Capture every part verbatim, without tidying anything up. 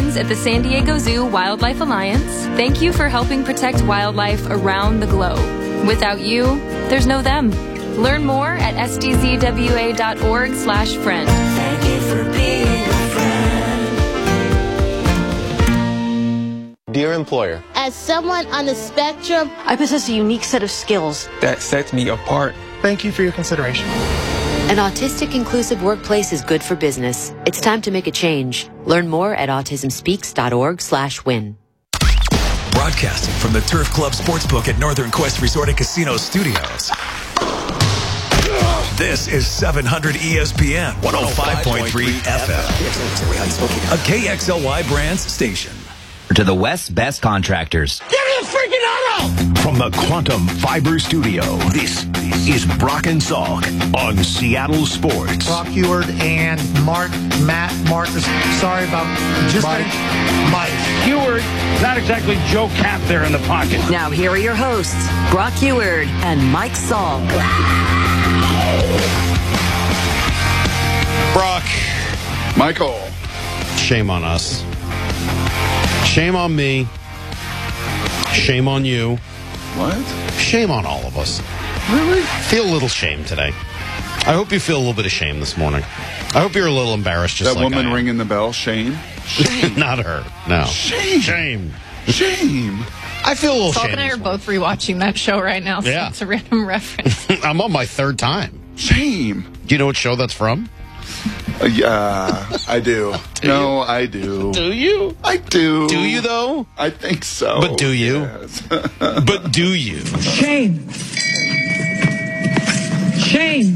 friends at the San Diego Zoo Wildlife Alliance, thank you for helping protect wildlife around the globe. Without you, there's no them. Learn more at s d z w a dot org slash friend. Thank you for being a friend. Dear employer, as someone on the spectrum, I possess a unique set of skills that sets me apart. Thank you for your consideration. An autistic inclusive workplace is good for business. It's time to make a change. Learn more at autism speaks dot org slash win. Broadcasting from the Turf Club Sportsbook at Northern Quest Resort and Casino Studios. This is seven hundred E S P N one oh five point three F M, a K X L Y Brands station. To the West's best contractors. Give me a freaking auto! From the Quantum Fiber Studio, this is Brock and Salk on Seattle Sports. Brock Huard and Mark, Matt, Marcus. Sorry about just Mike. Mike. Huard, not exactly Joe Cap there in the pocket. Now here are your hosts, Brock Huard and Mike Salk. Brock. Michael. Shame on us. Shame on me. Shame on you. What? Shame on all of us. Really? Feel a little shame today. I hope you feel a little bit of shame this morning. I hope you're a little embarrassed just that like woman I am. ringing the bell, Shane? Shame. Not her. No. Shame. Shame. Shame. I feel a little Salk shame. and I are both rewatching that show right now, so Yeah. it's a random reference. I'm on my third time. Shame. Do you know what show that's from? Uh, yeah, I do. do no, you? I do. Do you? I do. Do you, though? I think so. But do you? Yes. But do you? Shame. Shame.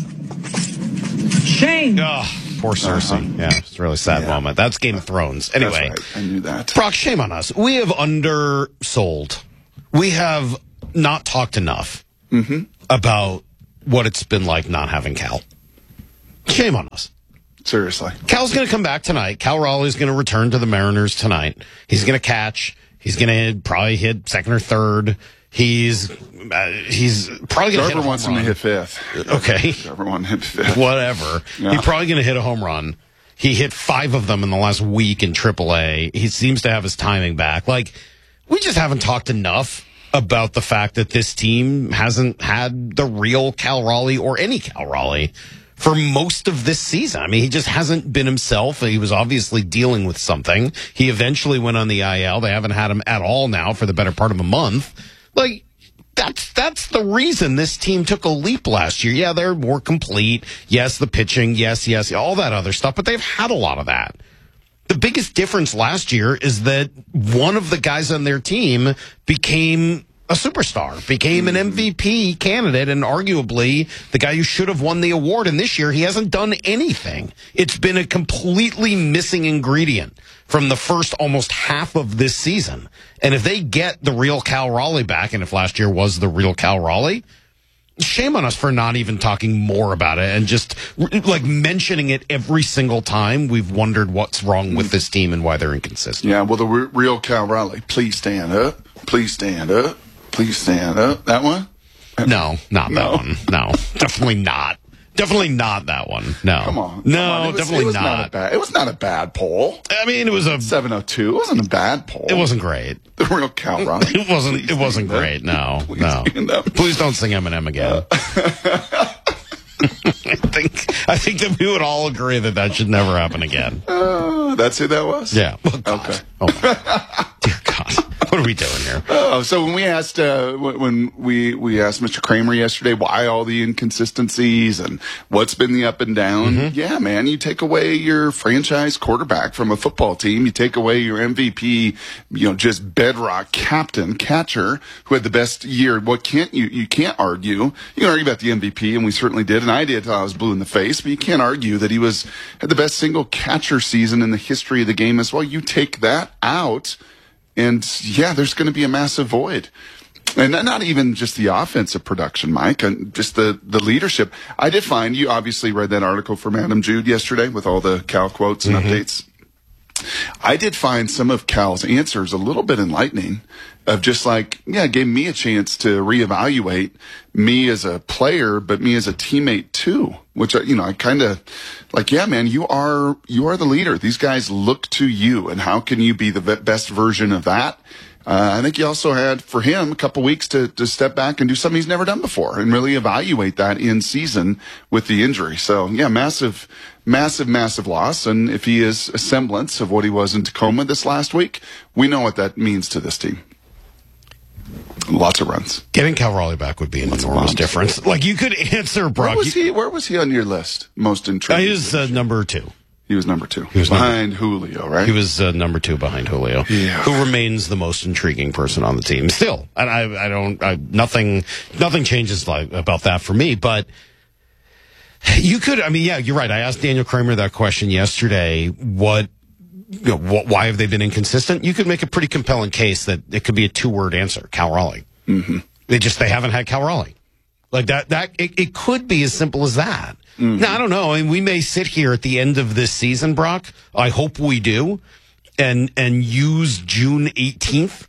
Shame. Oh, poor Cersei. Uh-huh. Yeah, it's a really sad yeah. moment. That's Game of Thrones. Anyway. That's right. I knew that. Brock, shame on us. We have undersold. We have not talked enough mm-hmm. about what it's been like not having Cal. Shame on us. Seriously. Cal's going to come back tonight. Cal Raleigh's going to return to the Mariners tonight. He's going to catch. He's going to probably hit second or third. He's uh, he's probably going to hit a home wants run. him to hit fifth. Okay. Everyone hit fifth. Whatever. Yeah. He's probably going to hit a home run. He hit five of them in the last week in triple A. He seems to have his timing back. Like, we just haven't talked enough about the fact that this team hasn't had the real Cal Raleigh or any Cal Raleigh for most of this season. I mean, he just hasn't been himself. He was obviously dealing with something. He eventually went on the I L. They haven't had him at all now for the better part of a month. Like, that's that's the reason this team took a leap last year. Yeah, they're more complete. Yes, the pitching. Yes, yes, all that other stuff. But they've had a lot of that. The biggest difference last year is that one of the guys on their team became a superstar, became an M V P candidate, and arguably the guy who should have won the award. And this year, he hasn't done anything. It's been a completely missing ingredient from the first almost half of this season. And if they get the real Cal Raleigh back, and if last year was the real Cal Raleigh, shame on us for not even talking more about it and just like mentioning it every single time we've wondered what's wrong with this team and why they're inconsistent. Yeah, well, the re- real Cal Raleigh, please stand up. Please stand up. Please stand up. That one? No, not no. that one. No, definitely not. Definitely not that one. No. Come on. No, come on. It was, definitely it was not. not a bad, it was not a bad poll. I mean, it was a seven oh two. It wasn't a bad poll. It wasn't great. The real Cal Raleigh. It wasn't. Please it wasn't great. No. Please no. Please don't sing Eminem again. Uh. I think. I think that we would all agree that that should never happen again. Uh, that's who that was. Yeah. Oh, okay. Oh my. Dear God. What are we doing here? Oh, so when we asked, uh, when we, we asked Mister Kramer yesterday why all the inconsistencies and what's been the up and down, mm-hmm. yeah, man, you take away your franchise quarterback from a football team, you take away your M V P, you know, just bedrock captain, catcher, who had the best year. What can't you, you can't argue. You can argue about the M V P, and we certainly did, and I did until I was blue in the face, but you can't argue that he was, had the best single catcher season in the history of the game as well. You take that out, and yeah, there's going to be a massive void. And not even just the offensive production, Mike, and just the, the leadership. I did find, you obviously read that article from Adam Jude yesterday with all the Cal quotes and mm-hmm. updates. I did find some of Cal's answers a little bit enlightening, of just like, yeah, it gave me a chance to reevaluate me as a player, but me as a teammate too, which, you know, I kind of like, yeah, man, you are, you are the leader. These guys look to you, and how can you be the best version of that? Uh, I think he also had, for him, a couple weeks to, to step back and do something he's never done before and really evaluate that in season with the injury. So, yeah, massive, massive, massive loss. And if he is a semblance of what he was in Tacoma this last week, we know what that means to this team. Lots of runs. Getting Cal Raleigh back would be an Lots enormous difference. Like, you could answer, Brock. Where was he, where was he on your list? Most Uh, intriguing. he was uh, number two. He was number two. He was behind number, Julio, right? He was uh, number two behind Julio, Yeah. who remains the most intriguing person on the team still. And I, I don't, I, nothing, nothing changes like about that for me. But you could, I mean, yeah, you're right. I asked Daniel Kramer that question yesterday. What, you know, wh- why have they been inconsistent? You could make a pretty compelling case that it could be a two-word answer: Cal Raleigh. Mm-hmm. They just they haven't had Cal Raleigh. Like that, that it, it could be as simple as that. Mm-hmm. Now, I don't know. I mean, we may sit here at the end of this season, Brock. I hope we do, and and use June eighteenth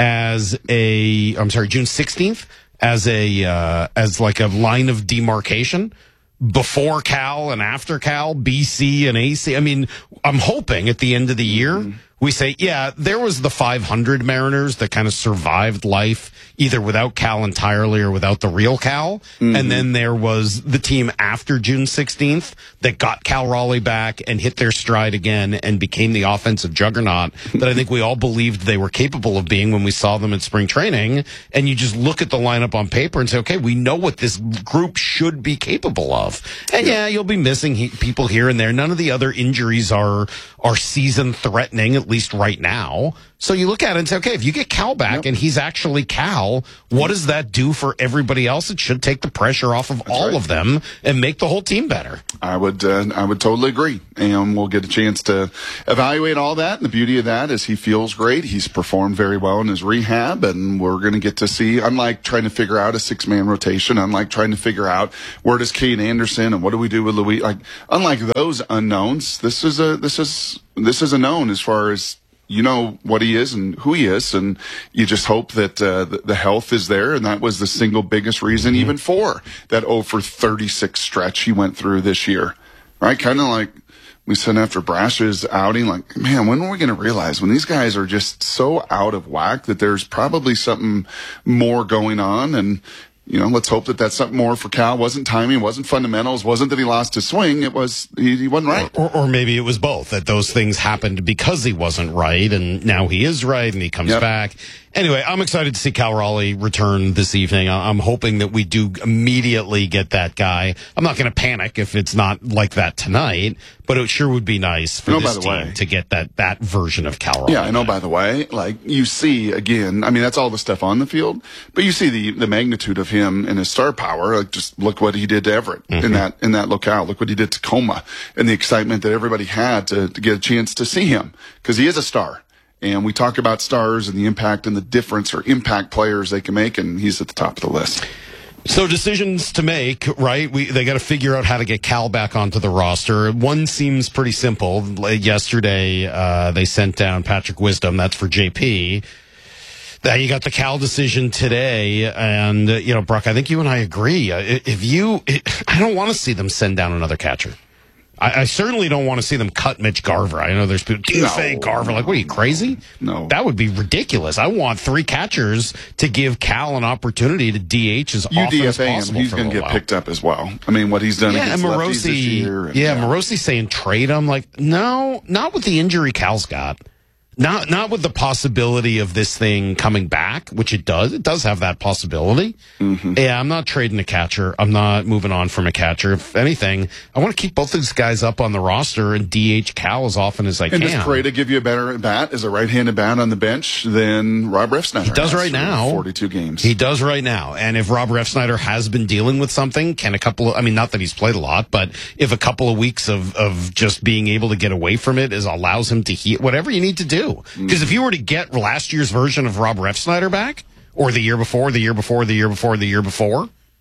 as a. I'm sorry, June sixteenth as a uh, as like a line of demarcation before Cal and after Cal, B C and A C. I mean, I'm hoping at the end of the year. Mm-hmm. We say, yeah, there was the five hundred Mariners that kind of survived life either without Cal entirely or without the real Cal. Mm-hmm. And then there was the team after June sixteenth that got Cal Raleigh back and hit their stride again and became the offensive juggernaut that I think we all believed they were capable of being when we saw them in spring training. And you just look at the lineup on paper and say, okay, we know what this group should be capable of. And yeah, you'll be missing he- people here and there. None of the other injuries are, are season threatening, at least right now. So you look at it and say, okay, if you get Cal back yep. and he's actually Cal, what does that do for everybody else? It should take the pressure off of That's all right. of them and make the whole team better. I would, uh, I would totally agree. And we'll get a chance to evaluate all that. And the beauty of that is he feels great. He's performed very well in his rehab, and we're going to get to see, unlike trying to figure out a six man rotation, unlike trying to figure out where does Cade Anderson and what do we do with Louis, like, unlike those unknowns, this is a, this is, this is a known as far as, you know what he is and who he is, and you just hope that uh, the, the health is there, and that was the single biggest reason mm-hmm. even for that oh for thirty-six stretch he went through this year, right? Kind of like we said after Brash's outing, like, man, when are we going to realize when these guys are just so out of whack that there's probably something more going on? And you know, let's hope that that's something more for Cal. Wasn't timing, wasn't fundamentals, wasn't that he lost his swing. It was he, he wasn't right. Or, or maybe it was both, that those things happened because he wasn't right, and now he is right, and he comes yep. back. Anyway, I'm excited to see Cal Raleigh return this evening. I'm hoping that we do immediately get that guy. I'm not going to panic if it's not like that tonight, but it sure would be nice for you know, this by the team way, to get that, that version of Cal Raleigh. Yeah, I know, by the way, like you see, again, I mean, that's all the stuff on the field, but you see the, the magnitude of him and his star power. Like, just look what he did to Everett mm-hmm. in that in that locale. Look what he did to Tacoma, and the excitement that everybody had to, to get a chance to see him, because he is a star. And we talk about stars and the impact and the difference or impact players they can make, and he's at the top of the list. So decisions to make, right? We they got to figure out how to get Cal back onto the roster. One seems pretty simple. Yesterday, uh, they sent down Patrick Wisdom. That's for J P. Now you got the Cal decision today, and uh, you know, Brock, I think you and I agree. Uh, if you, it, I don't want to see them send down another catcher. I, I certainly don't want to see them cut Mitch Garver. I know there's people, do you say Garver? Like, what are you, crazy? No. That would be ridiculous. I want three catchers to give Cal an opportunity to D H as often as possible. He's going to get while. picked up as well. I mean, what he's done yeah, against and lefties this year. And, yeah, yeah, Morosi saying trade him. Like, no, not with the injury Cal's got. Not not with the possibility of this thing coming back, which it does. It does have that possibility. Mm-hmm. Yeah, I'm not trading a catcher. I'm not moving on from a catcher. If anything, I want to keep both these guys up on the roster and D H Cal as often as I and can. And does Correa give you a better bat as a right-handed bat on the bench than Rob Refsnyder? He does right now. forty-two games. He does right now. And if Rob Refsnyder has been dealing with something, can a couple of, I mean, not that he's played a lot, but if a couple of weeks of, of just being able to get away from it is allows him to heal, whatever you need to do. Because if you were to get last year's version of Rob Refsnyder back, or the year before, the year before, the year before, the year before,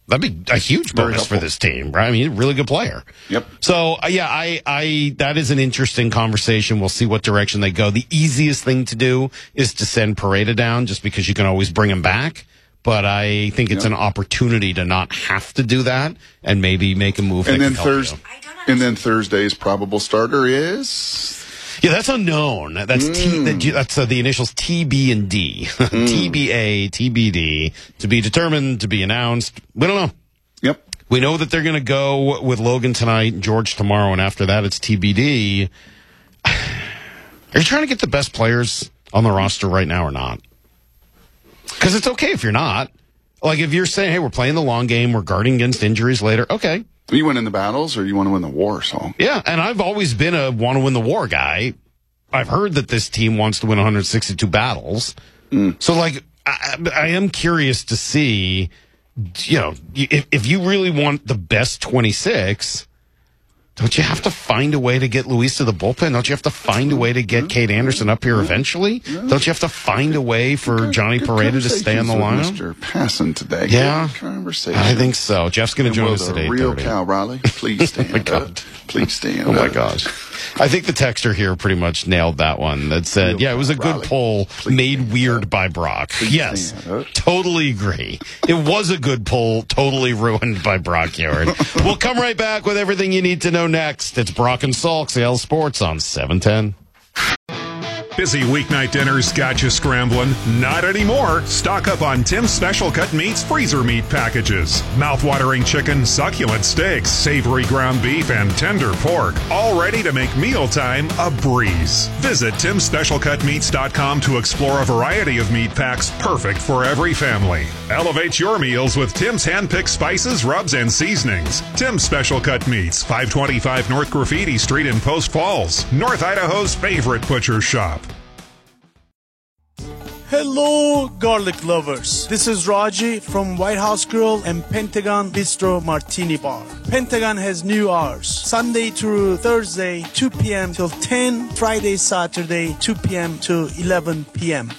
That'd be a huge bonus for this team, right? I mean, really good player. Yep. So, uh, yeah, I, I, that is an interesting conversation. We'll see what direction they go. The easiest thing to do is to send Pareda down just because you can always bring him back. But I think it's yep. an opportunity to not have to do that and maybe make a move. And that then can Thursday, help and then Thursday's probable starter is. Yeah, that's unknown. That's mm. T, that, that's uh, the initials T B and D. Mm. T B A, T B D, to be determined, to be announced. We don't know. Yep. We know that they're going to go with Logan tonight, George tomorrow, and after that it's T B D. Are you trying to get the best players on the roster right now or not? Because it's okay if you're not. Like, if you're saying, hey, we're playing the long game, we're guarding against injuries later, okay. You win in the battles or you want to win the war, so. Yeah, and I've always been a want to win the war guy. I've heard that this team wants to win one hundred sixty-two battles. Mm. So, like, I, I am curious to see, you know, if, if you really want the best twenty-six, don't you have to find a way to get Luis to the bullpen? Don't you have to find a way to get Cade Anderson up here eventually? Yeah. Don't you have to find a way for good, Johnny Pareda to stay on the line? Mister Passon today. Yeah, good conversation. I think so. Jeff's going to join us today. Real Cal Raleigh, please stand oh my God. up. Please stand oh up. Oh my gosh. I think the texter here pretty much nailed that one. That said, real yeah, it was a good Raleigh. poll please made weird up. by Brock. Please yes, totally agree. It was a good poll, totally ruined by Brock Yard. We'll come right back with everything you need to know next. It's Brock and Salk, Seattle Sports on seven ten. Busy weeknight dinners got you scrambling? Not anymore. Stock up on Tim's Special Cut Meats freezer meat packages. Mouth-watering chicken, succulent steaks, savory ground beef, and tender pork. All ready to make mealtime a breeze. Visit Tims Special Cut Meats dot com to explore a variety of meat packs perfect for every family. Elevate your meals with Tim's hand-picked spices, rubs, and seasonings. Tim's Special Cut Meats, five twenty-five North Graffiti Street in Post Falls, North Idaho's favorite butcher shop. Hello, garlic lovers. This is Raji from White House Grill and Pentagon Bistro Martini Bar. Pentagon has new hours. Sunday through Thursday, two p.m. till ten. Friday, Saturday, two p.m. to eleven p.m.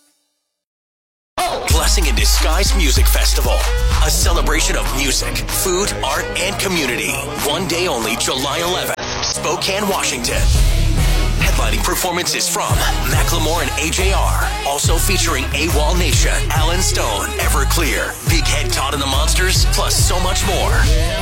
Blessing in Disguise Music Festival. A celebration of music, food, art, and community. One day only, July eleventh. Spokane, Washington. Headlining performances from Macklemore and A J R. Also featuring AWOL Nation, Alan Stone, Everclear, Big Head Todd and the Monsters, plus so much more.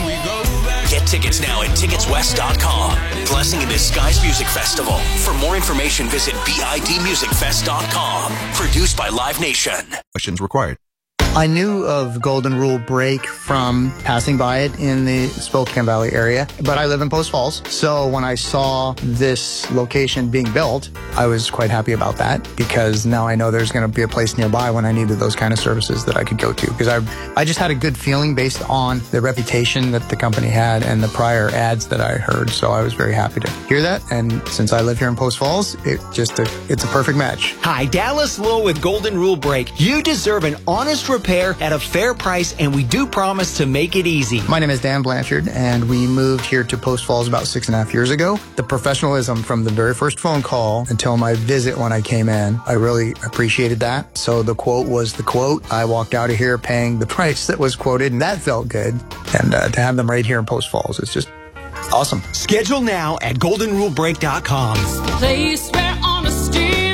Get tickets now at tickets west dot com. Blessing in Disguise Music Festival. For more information, visit bid music fest dot com. Produced by Live Nation. Questions required. I knew of Golden Rule Break from passing by it in the Spokane Valley area, but I live in Post Falls. So when I saw this location being built, I was quite happy about that because now I know there's going to be a place nearby when I needed those kind of services that I could go to. Because I I just had a good feeling based on the reputation that the company had and the prior ads that I heard. So I was very happy to hear that. And since I live here in Post Falls, it just a, it's a perfect match. Hi, Dallas Lowe with Golden Rule Break. You deserve an honest repair at a fair price, and we do promise to make it easy. My name is Dan Blanchard, and we moved here to Post Falls about six and a half years ago. The professionalism from the very first phone call until my visit when I came in, I really appreciated that. So the quote was the quote. I walked out of here paying the price that was quoted, and that felt good. And uh, to have them right here in Post Falls is just awesome. Schedule now at golden rule break dot com. Place where honesty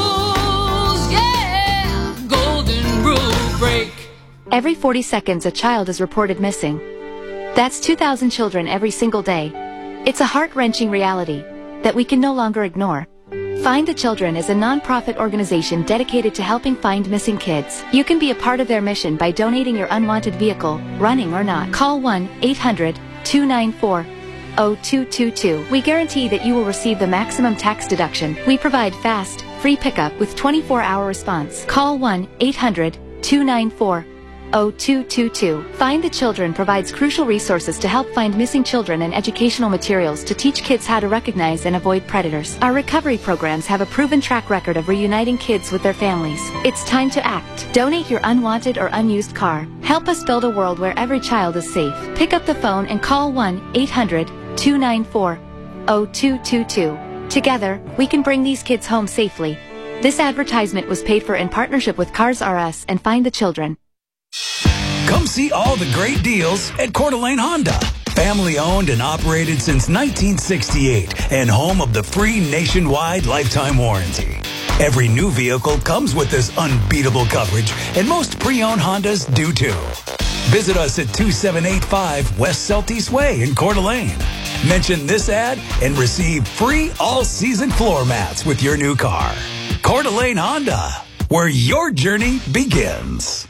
rules, yeah, Golden Rule Break. Every forty seconds, a child is reported missing. That's two thousand children every single day. It's a heart-wrenching reality that we can no longer ignore. Find the Children is a non-profit organization dedicated to helping find missing kids. You can be a part of their mission by donating your unwanted vehicle, running or not. Call one eight hundred two nine four oh two two two. We guarantee that you will receive the maximum tax deduction. We provide fast, free pickup with twenty-four hour response. Call one eight hundred two nine four oh two two two. Find the Children provides crucial resources to help find missing children and educational materials to teach kids how to recognize and avoid predators. Our recovery programs have a proven track record of reuniting kids with their families. It's time to act. Donate your unwanted or unused car. Help us build a world where every child is safe. Pick up the phone and call one eight hundred two nine four oh two two two. Together, we can bring these kids home safely. This advertisement was paid for in partnership with Cars R Us and Find the Children. Come see all the great deals at Coeur d'Alene Honda. Family owned and operated since nineteen sixty-eight and home of the free nationwide lifetime warranty. Every new vehicle comes with this unbeatable coverage, and most pre-owned Hondas do too. Visit us at two seven eight five West Celtice Way in Coeur d'Alene. Mention this ad and receive free all-season floor mats with your new car. Coeur d'Alene Honda, where your journey begins.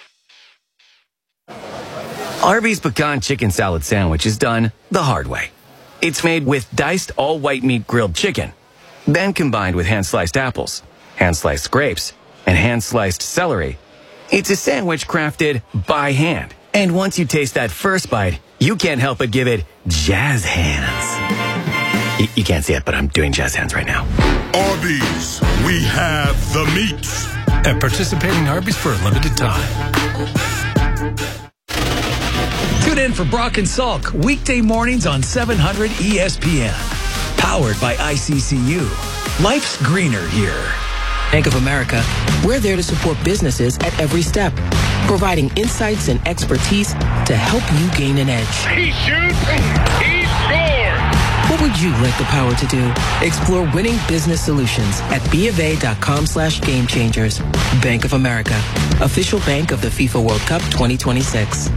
Arby's Pecan Chicken Salad Sandwich is done the hard way. It's made with diced all-white meat grilled chicken, then combined with hand-sliced apples, hand-sliced grapes, and hand-sliced celery. It's a sandwich crafted by hand. And once you taste that first bite, you can't help but give it jazz hands. Y- you can't see it, but I'm doing jazz hands right now. Arby's, we have the meats. At participating Arby's for a limited time. Tune in for Brock and Salk, weekday mornings on seven hundred E S P N. Powered by I C C U. Life's greener here. Bank of America, we're there to support businesses at every step, providing insights and expertise to help you gain an edge. He shoots, he scores! What would you like the power to do? Explore winning business solutions at BofA.com slash game changers. Bank of America, official bank of the FIFA World Cup twenty twenty-six.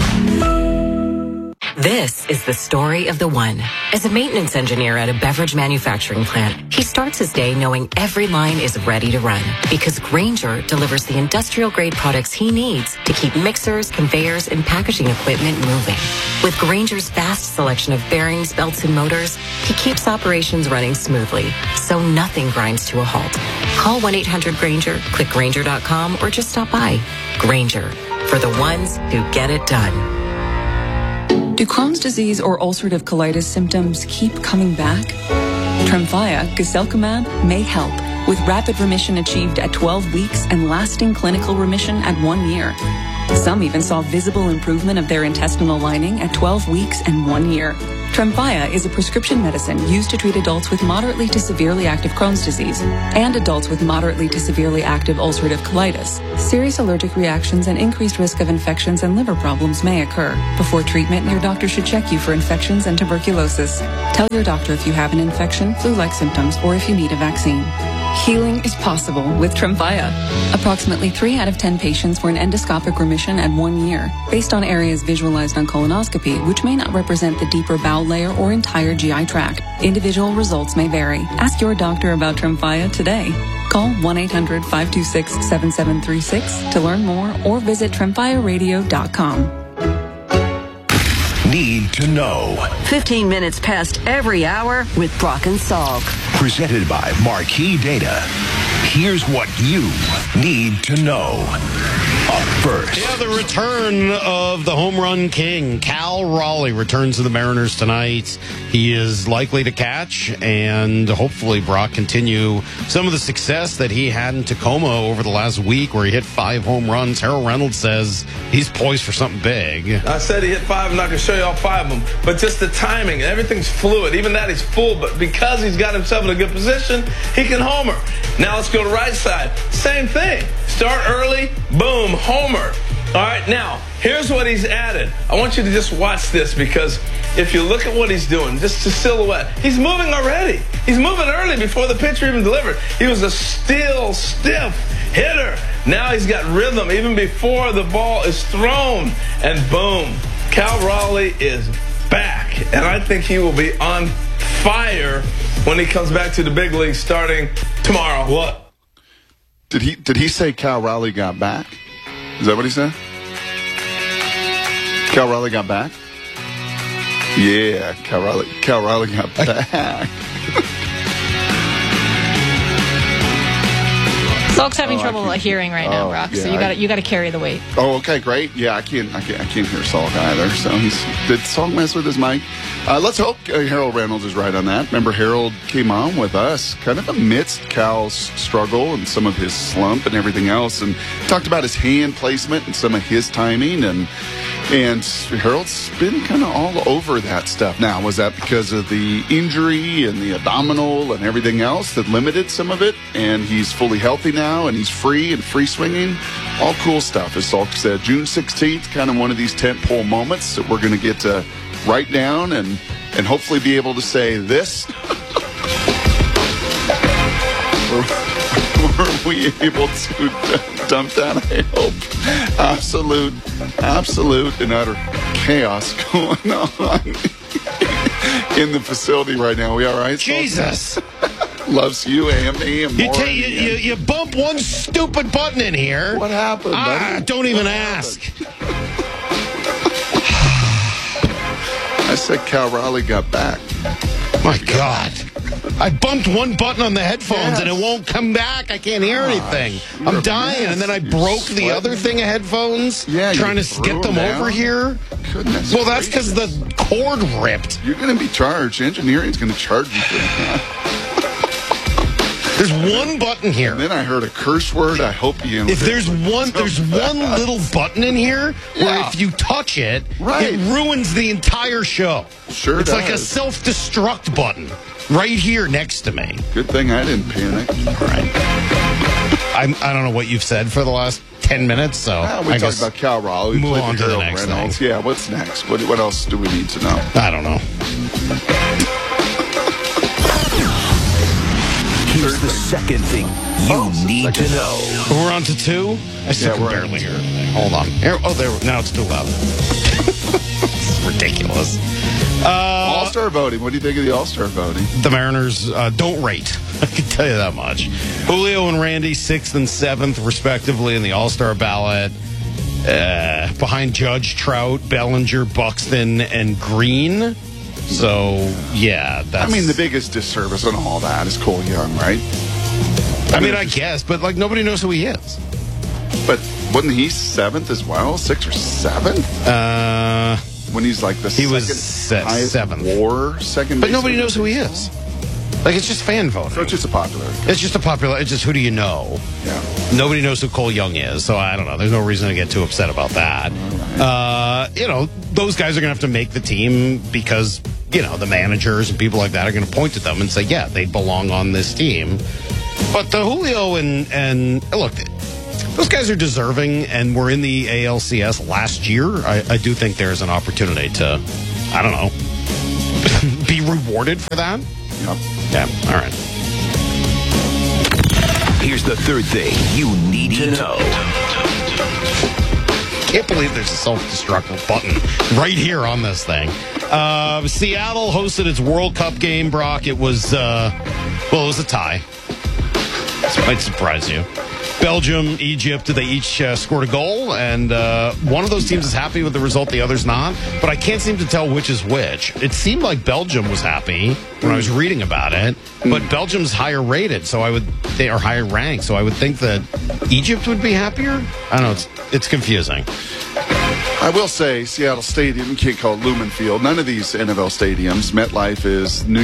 This is the story of the one. As a maintenance engineer at a beverage manufacturing plant, he starts his day knowing every line is ready to run because Grainger delivers the industrial-grade products he needs to keep mixers, conveyors, and packaging equipment moving. With Grainger's vast selection of bearings, belts, and motors, he keeps operations running smoothly, so nothing grinds to a halt. Call one eight hundred Grainger, click Grainger dot com, or just stop by. Grainger, for the ones who get it done. Do Crohn's disease or ulcerative colitis symptoms keep coming back? Tremfya, guselkumab, may help, with rapid remission achieved at twelve weeks and lasting clinical remission at one year. Some even saw visible improvement of their intestinal lining at twelve weeks and one year. Tremfya is a prescription medicine used to treat adults with moderately to severely active Crohn's disease and adults with moderately to severely active ulcerative colitis. Serious allergic reactions and increased risk of infections and liver problems may occur. Before treatment, your doctor should check you for infections and tuberculosis. Tell your doctor if you have an infection, flu-like symptoms, or if you need a vaccine. Healing is possible with Tremfya. Approximately three out of ten patients were in endoscopic remission at one year, based on areas visualized on colonoscopy, which may not represent the deeper bowel layer or entire G I tract. Individual results may vary. Ask your doctor about Tremfya today. Call one eight hundred five two six seven seven three six to learn more or visit tremfya radio dot com. Need to know. fifteen minutes past every hour with Brock and Salk. Presented by Marquee Data. Here's what you need to know. Up first. Yeah, the return of the home run king, Cal Raleigh, returns to the Mariners tonight. He is likely to catch and hopefully, Brock, continue some of the success that he had in Tacoma over the last week where he hit five home runs. Harold Reynolds says he's poised for something big. I said he hit five. I'm not going to show you all five of them. But just the timing, everything's fluid. Even that he's full. But because he's got himself in a good position, he can homer. Now let's go to right side. Same thing. Start early, boom, homer. All right, now, here's what he's added. I want you to just watch this because if you look at what he's doing, just the silhouette, he's moving already. He's moving early before the pitcher even delivered. He was a still, stiff hitter. Now he's got rhythm even before the ball is thrown. And boom, Cal Raleigh is back. And I think he will be on fire when he comes back to the big league starting tomorrow. What? Did he did he say Cal Raleigh got back? Is that what he said? Cal Raleigh got back? Yeah, Cal Raleigh, Cal Raleigh got back. Salk's having Oh, I trouble can't- hearing right now, oh, Brock. yeah, so you I- got you got to carry the weight. Oh, okay, great. Yeah, I can't, I can't, I can't hear Salk either. So he's did Salk mess with his mic? Uh, let's hope uh, Harold Reynolds is right on that. Remember, Harold came on with us kind of amidst Cal's struggle and some of his slump and everything else, and talked about his hand placement and some of his timing, and and Harold's been kind of all over that stuff. Now, was that because of the injury and the abdominal and everything else that limited some of it, and he's fully healthy now and he's free and free swinging, all cool stuff. As Salk said, June sixteenth, kind of one of these tentpole moments that we're going to get to write down and, and hopefully be able to say this. Were, were we able to dump that? I hope. Absolute, absolute and utter chaos going on in the facility right now. We all right? Jesus. Loves you, A M E, and you, more. ta- you, you, you bump one stupid button in here. What happened, ah, buddy? Don't even what ask. I said Cal Raleigh got back. My God. I bumped one button on the headphones yes. and it won't come back. I can't hear anything. Gosh, I'm dying. And then I broke the other thing of headphones yeah, trying to get them down. over here. Goodness well, that's because the cord ripped. You're going to be charged. Engineering's going to charge you for that. There's one button here. And then I heard a curse word. I hope you. If there's one, there's one little button in here yeah. where if you touch it, right. it ruins the entire show. Sure, it's does. like a self-destruct button right here next to me. Good thing I didn't panic. All right. I'm, I don't know what you've said for the last ten minutes, so well, we I talked about Cal Raleigh. We move played on to the Harold next Reynolds. thing. Yeah, what's next? What, what else do we need to know? I don't know. Here's the second thing you oh, need to know. We're on to two? I still yeah, can barely hear anything. Hold on. Here, oh, there. Now it's too loud. It's ridiculous. Uh, All-Star voting. What do you think of the All-Star voting? The Mariners uh, don't rate. I can tell you that much. Julio and Randy, sixth and seventh, respectively, in the All-Star ballot. Uh, behind Judge, Trout, Bellinger, Buxton, and Green. So, yeah, that's... I mean, the biggest disservice on all that is Cole Young, right? I, I mean, mean, I guess, but, like, nobody knows who he is. But wasn't he seventh as well? Sixth or seventh? Uh... When he's, like, the he second was se- highest seventh. war, second But nobody knows who he is. Like, it's just fan voting. So it's just a popular. It's just a popular... It's just who do you know? Yeah. Nobody knows who Cole Young is, so I don't know. There's no reason to get too upset about that. Right. Uh, you know, those guys are going to have to make the team because, you know, the managers and people like that are going to point at them and say, yeah, they belong on this team. But the Julio and... and look, those guys are deserving, and we're in the A L C S last year. I, I do think there's an opportunity to, I don't know, be rewarded for that. Yep. Yeah, all right. Here's the third thing you need to know. Can't believe there's a self-destruct button right here on this thing. Uh, Seattle hosted its World Cup game, Brock. It was, uh, well, it was a tie. This might surprise you. Belgium, Egypt, they each uh, scored a goal, and uh, one of those teams is happy with the result, the other's not. But I can't seem to tell which is which. It seemed like Belgium was happy when I was reading about it, but Belgium's higher rated, so I would they are higher ranked, so I would think that Egypt would be happier. I don't know. It's, it's confusing. I will say, Seattle Stadium, you can't call it Lumen Field. None of these N F L stadiums. MetLife is New